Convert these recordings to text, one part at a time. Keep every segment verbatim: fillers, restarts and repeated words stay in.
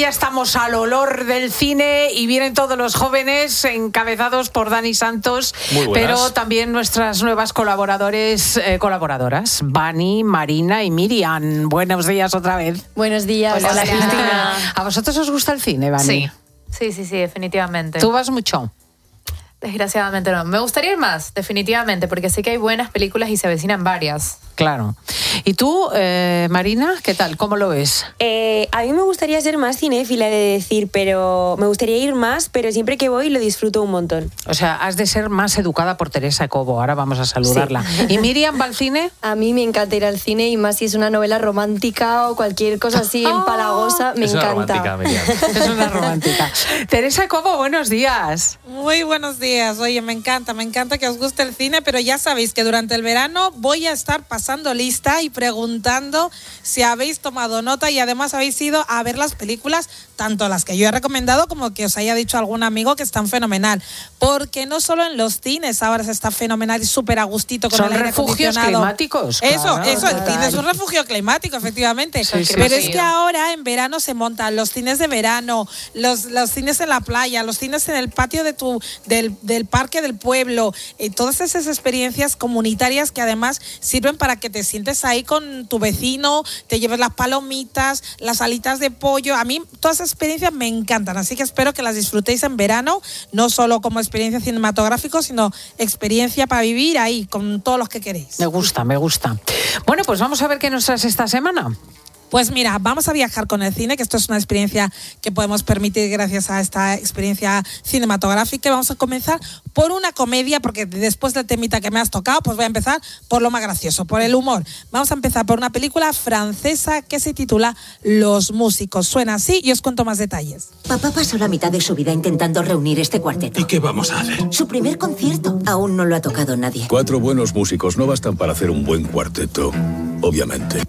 ya estamos al olor del cine y vienen todos los jóvenes encabezados por Dani Santos, pero también nuestras nuevas colaboradores, eh, colaboradoras, Vani, Marina y Miriam. Buenos días otra vez. Buenos días. Hola, Hola Cristina. ¿A vosotros os gusta el cine, Vani? Sí, sí, sí, sí, definitivamente. ¿Tú vas mucho? Desgraciadamente no. Me gustaría ir más, definitivamente, porque sé que hay buenas películas y se avecinan varias. Claro. ¿Y tú, eh, Marina, qué tal? ¿Cómo lo ves? Eh, a mí me gustaría ser más cinéfila, de decir, pero me gustaría ir más, pero siempre que voy lo disfruto un montón. O sea, has de ser más educada por Teresa Cobo. Ahora vamos a saludarla. Sí. ¿Y Miriam va al cine? A mí me encanta ir al cine, y más si es una novela romántica o cualquier cosa así empalagosa, me es encanta. Una romántica, Miriam. Es una romántica. Teresa Cobo, buenos días. Muy buenos días. Oye, me encanta, me encanta que os guste el cine, pero ya sabéis que durante el verano voy a estar pasando lista y preguntando si habéis tomado nota y además habéis ido a ver las películas, tanto las que yo he recomendado como que os haya dicho algún amigo que están fenomenal. Porque no solo en los cines ahora se está fenomenal y súper a gustito con Son el aire refugios climáticos. Eso, claro, eso, el total. cine es un refugio climático, efectivamente. Sí, sí, pero sí. es que ahora en verano se montan los cines de verano, los, los cines en la playa, los cines en el patio de tu, del, del parque del pueblo, eh, todas esas experiencias comunitarias que además sirven para que te sientes ahí con tu vecino, te lleves las palomitas, las alitas de pollo. A mí todas esas experiencias me encantan, así que espero que las disfrutéis en verano, no solo como experiencia cinematográfica, sino experiencia para vivir ahí con todos los que queréis. Me gusta, me gusta. Bueno, pues vamos a ver qué nos traes esta semana. Pues mira, vamos a viajar con el cine, que esto es una experiencia que podemos permitir gracias a esta experiencia cinematográfica. Vamos a comenzar por una comedia, porque después del temita que me has tocado, pues voy a empezar por lo más gracioso, por el humor. Vamos a empezar por una película francesa que se titula Los Músicos. Suena así y os cuento más detalles. Papá pasó la mitad de su vida intentando reunir este cuarteto. ¿Y qué vamos a hacer? Su primer concierto. Aún no lo ha tocado nadie. Cuatro buenos músicos no bastan para hacer un buen cuarteto, obviamente.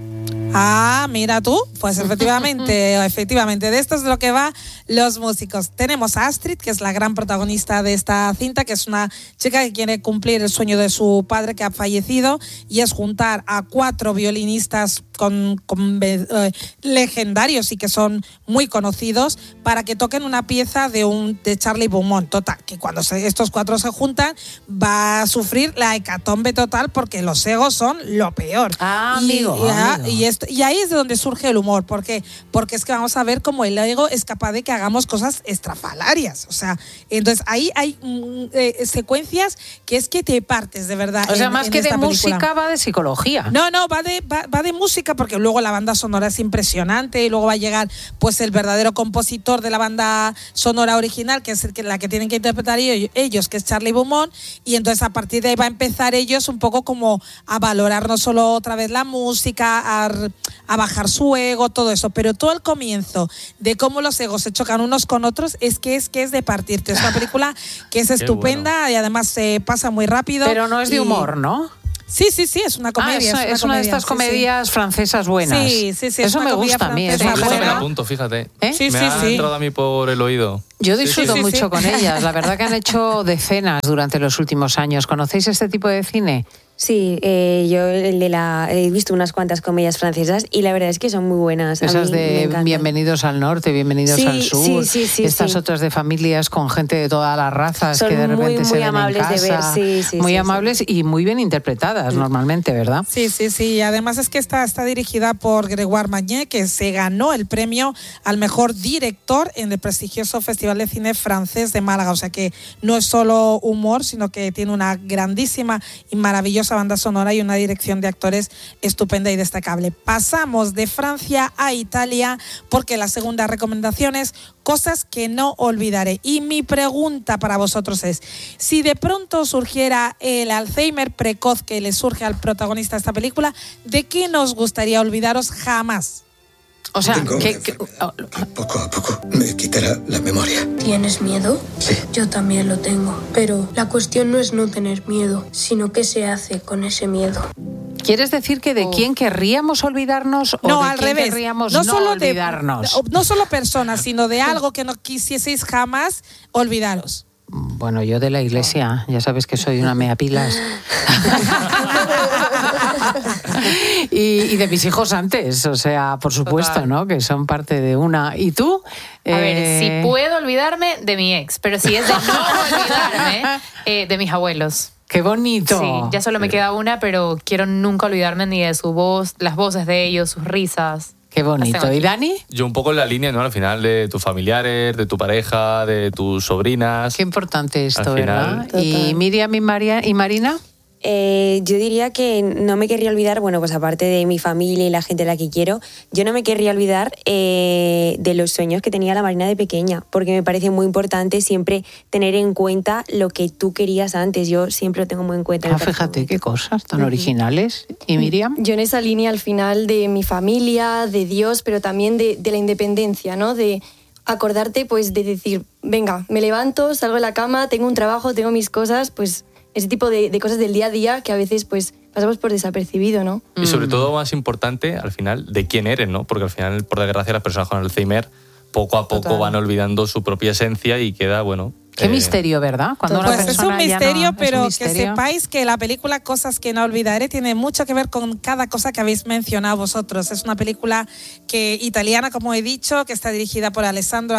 Ah, mira tú, pues efectivamente, efectivamente, de esto es de lo que va Los Músicos. Tenemos a Astrid, que es la gran protagonista de esta cinta, que es una chica que quiere cumplir el sueño de su padre que ha fallecido, y es juntar a cuatro violinistas con, con eh, legendarios y que son muy conocidos para que toquen una pieza de un de Charlie Beaumont. Total, que cuando se, estos cuatro se juntan va a sufrir la hecatombe total porque los egos son lo peor. Ah, y, amigo, y, amigo. Y, esto, y ahí es de donde surge el humor. ¿Por qué? Porque es que vamos a ver cómo el ego es capaz de que hagamos cosas estrafalarias. O sea, entonces ahí hay mm, eh, secuencias que es que te partes de verdad. O sea, en, más en que de película. música va de psicología. No, no, va de, va, va de música, porque luego la banda sonora es impresionante y luego va a llegar pues el verdadero compositor de la banda sonora original, que es el que, la que tienen que interpretar ellos, que es Charlie Beaumont, y entonces a partir de ahí va a empezar ellos un poco como a valorar no solo otra vez la música, a, a bajar su ego, todo eso, pero todo el comienzo de cómo los egos se chocan unos con otros es que es que es de partirte. Es una película que es estupenda, bueno. Y además se pasa muy rápido. Pero no es de y... humor, ¿no? Sí, sí, sí, es una comedia. Ah, es, es, una, es una de estas sí, comedias sí. francesas buenas. Sí, sí, sí. Eso me gusta a mí. Es Eso buena. me la apunto, fíjate. ¿Eh? Sí, me sí, ha sí. entrado a mí por el oído. Yo disfruto sí, sí, mucho sí. con ellas. La verdad que han hecho decenas durante los últimos años. ¿Conocéis este tipo de cine? Sí, eh, yo el de la, he visto unas cuantas comedias francesas y la verdad es que son muy buenas. Esas de Bienvenidos al Norte, Bienvenidos sí, al Sur. Sí, sí, sí, Estas sí. otras de familias con gente de todas las razas son que de repente muy, se muy ven amables en casa. de ver. Sí, sí, muy sí, amables sí. y muy bien interpretadas normalmente, ¿verdad? Sí, sí, sí. Y además es que está, está dirigida por Grégoire Magnier, que se ganó el premio al mejor director en el prestigioso Festival de Cine Francés de Málaga. O sea que no es solo humor, sino que tiene una grandísima y maravillosa banda sonora y una dirección de actores estupenda y destacable. Pasamos de Francia a Italia porque la segunda recomendación es cosas que no olvidaré. Y mi pregunta para vosotros es, si de pronto surgiera el Alzheimer precoz que le surge al protagonista de esta película, ¿de qué nos gustaría olvidaros jamás? O sea, Tengo que, una que enfermedad que poco a poco me quitará la memoria. ¿Tienes miedo? Sí. Yo también lo tengo. Pero la cuestión no es no tener miedo, sino qué se hace con ese miedo. ¿Quieres decir que de oh. quién querríamos olvidarnos o no, de al quién revés. querríamos no, no solo olvidarnos? De, no solo personas, sino de algo que no quisieseis jamás olvidaros. Bueno, yo de la iglesia, ya sabes que soy una meapilas. y, y de mis hijos antes, o sea, por supuesto, Total. ¿no? Que son parte de una. ¿Y tú? A eh... ver, si puedo olvidarme de mi ex, pero si es de no olvidarme, eh, de mis abuelos. ¡Qué bonito! Sí, ya solo me queda una, pero quiero nunca olvidarme ni de su voz, las voces de ellos, sus risas. Qué bonito. ¿Y Dani? Yo un poco en la línea, ¿no? Al final de tus familiares, de tu pareja, de tus sobrinas. Qué importante esto, ¿verdad? ¿Y Miriam y, María, y Marina? Eh, yo diría que no me querría olvidar, bueno, pues aparte de mi familia y la gente a la que quiero, yo no me querría olvidar eh, de los sueños que tenía la Marina de pequeña, porque me parece muy importante siempre tener en cuenta lo que tú querías antes. Yo siempre lo tengo muy en cuenta. Ah, fíjate qué cosas tan originales. ¿Y Miriam? Yo en esa línea al final de mi familia, de Dios, pero también de, de la independencia, ¿no? De acordarte, pues, de decir, venga, me levanto, salgo de la cama, tengo un trabajo, tengo mis cosas, pues ese tipo de, de cosas del día a día que a veces pues pasamos por desapercibido, ¿no? Y sobre todo, más importante, al final, de quién eres, ¿no? Porque al final, por desgracia, las personas con Alzheimer poco a poco Total. van olvidando su propia esencia y queda, bueno... Qué eh... misterio, ¿verdad? Cuando pues una es un misterio, no, pero un misterio. Que sepáis que la película Cosas que no olvidaré tiene mucho que ver con cada cosa que habéis mencionado vosotros. Es una película que italiana, como he dicho, que está dirigida por Alessandro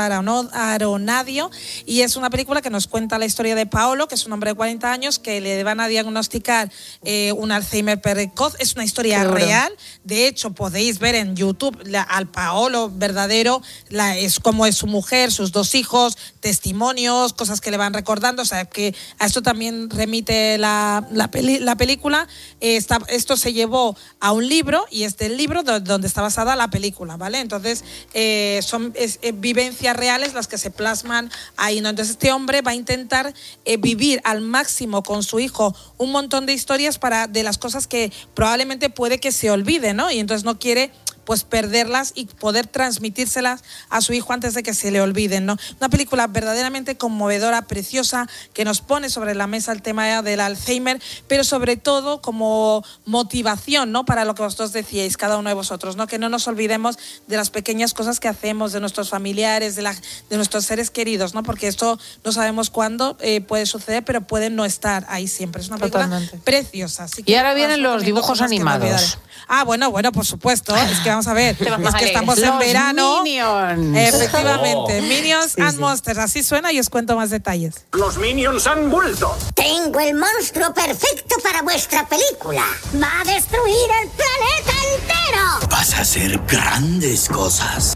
Aronadio, y es una película que nos cuenta la historia de Paolo, que es un hombre de cuarenta años que le van a diagnosticar eh, un Alzheimer precoz. Es una historia Seguro. real. De hecho, podéis ver en YouTube la, al Paolo verdadero, la, es como es su mujer, sus dos hijos, testimonios, cosas que le van recordando, o sea, que a esto también remite la, la, peli, la película. Eh, está, esto se llevó a un libro, y este es el libro do, donde está basada la película, ¿vale? Entonces, eh, son es, eh, vivencias reales las que se plasman ahí, ¿no? Entonces, este hombre va a intentar eh, vivir al máximo con su hijo un montón de historias para, de las cosas que probablemente puede que se olvide, ¿no? Y entonces no quiere pues perderlas y poder transmitírselas a su hijo antes de que se le olviden, ¿no? Una película verdaderamente conmovedora, preciosa, que nos pone sobre la mesa el tema del Alzheimer, pero sobre todo como motivación, ¿no? Para lo que vosotros decíais, cada uno de vosotros, ¿no? Que no nos olvidemos de las pequeñas cosas que hacemos, de nuestros familiares, de, la, de nuestros seres queridos, ¿no? Porque esto no sabemos cuándo eh, puede suceder, pero puede no estar ahí siempre. Es una película Totalmente. preciosa. Así que y ahora vienen los dibujos animados. Ah, bueno, bueno, por supuesto. Es que vamos a ver, es que estamos en los verano. Minions. Efectivamente, Oh. Minions Sí, and sí. Monsters. Así suena y os cuento más detalles. Los Minions han vuelto. Tengo el monstruo perfecto para vuestra película. Va a destruir el planeta entero. Vas a hacer grandes cosas.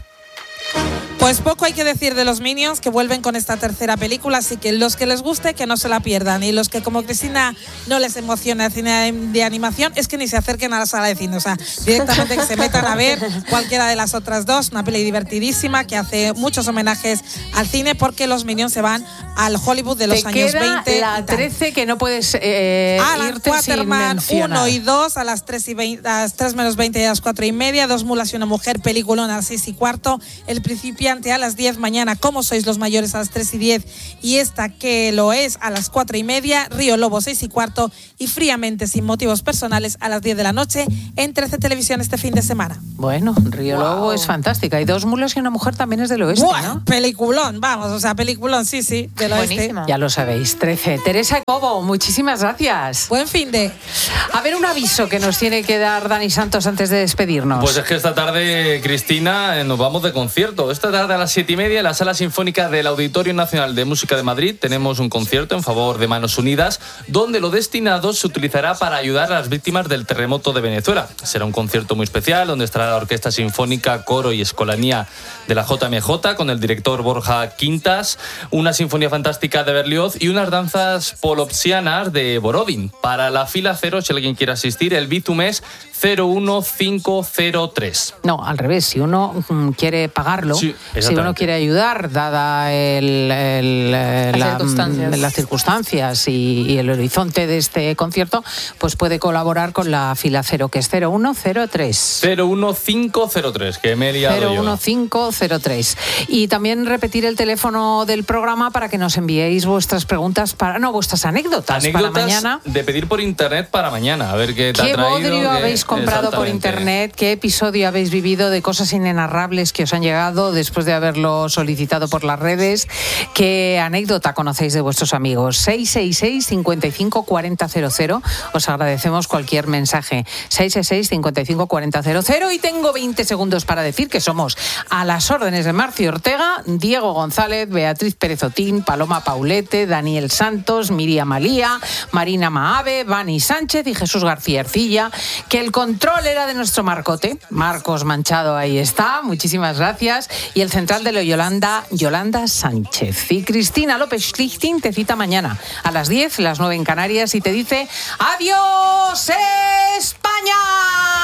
Pues poco hay que decir de los Minions, que vuelven con esta tercera película, así que los que les guste, que no se la pierdan, y los que como Cristina no les emociona el cine de animación, es que ni se acerquen a la sala de cine, o sea, directamente que se metan a ver cualquiera de las otras dos. Una peli divertidísima que hace muchos homenajes al cine, porque los Minions se van al Hollywood de los Te años queda veinte. la trece que no puedes eh, Alan irte Quaterman sin mencionar. uno y dos a las tres, y veinte, a las tres menos veinte y a las cuatro y media. Dos mulas y una mujer, peliculón a las seis y cuarto. El principiante a las diez mañana. Cómo sois los mayores a las tres y diez. Y esta que lo es a las cuatro y media. Río Lobo seis y cuarto. Y Fríamente sin motivos personales a las diez de la noche en trece Televisión este fin de semana. Bueno, Río wow. Lobo es fantástica. Y Dos mulas y una mujer también es del oeste, Buah, ¿no? Peliculón, vamos, o sea, peliculón, sí, sí, del oeste. Ya lo sabéis, trece. Teresa Cobo, muchísimas gracias. Buen fin de. A ver, un aviso que nos tiene que dar Dani Santos antes de despedirnos. Pues es que esta tarde, Cristina, nos vamos de concierto. Esta tarde a las siete y media en la Sala Sinfónica del Auditorio Nacional de Música de Madrid tenemos un concierto en favor de Manos Unidas, donde lo destinado se utilizará para ayudar a las víctimas del terremoto de Venezuela. Será un concierto muy especial donde estará la Orquesta Sinfónica, Coro y Escolanía de la J M J con el director Borja Quintas, una sinfonía fantástica de Berlioz y unas danzas polopsianas de Borodin. Para la fila cero, si alguien quiere asistir, el Bizum es cero uno cinco cero tres. No, al revés, si uno mm, quiere pagarlo, sí, si uno quiere ayudar, dada el, el, las, la, circunstancias. las circunstancias y, y el horizonte de este concierto, pues puede colaborar con la fila cero, que es cero uno cero tres. cero uno cinco cero tres, que me he liado cero uno yo. cinco cero tres. Y también repetir el teléfono del programa para que nos enviéis vuestras preguntas, para no, vuestras anécdotas, Anécdotas para mañana. de pedir por internet para mañana, a ver qué te ¿Qué ha traído. bodrio que... habéis habéis comprado por internet, qué episodio habéis vivido de cosas inenarrables que os han llegado después de haberlo solicitado por las redes, qué anécdota conocéis de vuestros amigos. seis seis seis, cinco cinco cuatro cero cero cero. Os agradecemos cualquier mensaje. seis seis seis, cinco cinco cuatro cero cero cero. Y tengo veinte segundos para decir que somos a las órdenes de Marcio Ortega, Diego González, Beatriz Pérez Otín, Paloma Paulete, Daniel Santos, Miriam Malía, Marina Maave, Vani Sánchez y Jesús García Ercilla, que el control era de nuestro Marcote, Marcos Manchado, ahí está, muchísimas gracias, y el central de lo Yolanda, Yolanda Sánchez. Y Cristina López Schlichting te cita mañana a las diez, las nueve en Canarias, y te dice ¡adiós, España!